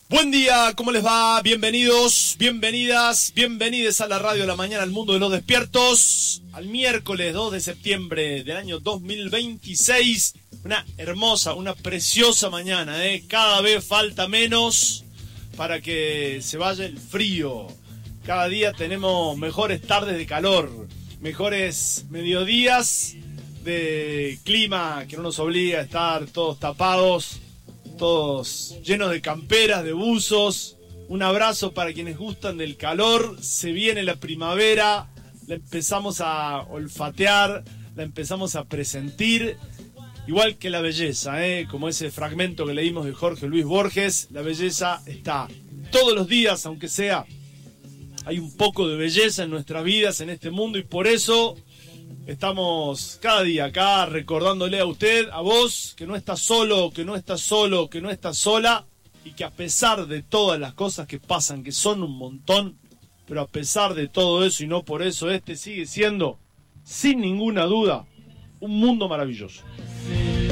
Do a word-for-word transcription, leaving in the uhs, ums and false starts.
Buen día, ¿cómo les va? Bienvenidos, bienvenidas, bienvenides a la radio de la mañana, al mundo de los despiertos, al miércoles dos de septiembre del año dos mil veintiséis. Una hermosa, una preciosa mañana, ¿eh? Cada vez falta menos para que se vaya el frío. Cada día tenemos mejores tardes de calor, mejores mediodías de clima que no nos obliga a estar todos tapados, todos llenos de camperas, de buzos. Un abrazo para quienes gustan del calor. Se viene la primavera, la empezamos a olfatear, la empezamos a presentir, igual que la belleza, ¿eh? Como ese fragmento que leímos de Jorge Luis Borges. La belleza está todos los días, aunque sea. Hay un poco de belleza en nuestras vidas, en este mundo, y por eso estamos cada día acá recordándole a usted, a vos, que no estás solo, que no estás solo, que no estás sola, y que a pesar de todas las cosas que pasan, que son un montón, pero a pesar de todo eso y no por eso, este sigue siendo, sin ninguna duda, un mundo maravilloso.